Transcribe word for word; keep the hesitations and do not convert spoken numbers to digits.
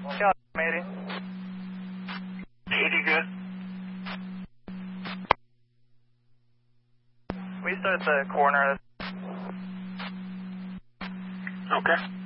Yeah, eighty. eighty good. We start at the corner. Okay.